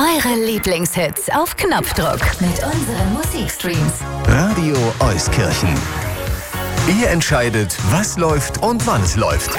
Eure Lieblingshits auf Knopfdruck mit unseren Musikstreams. Radio Euskirchen. Ihr entscheidet, was läuft und wann es läuft.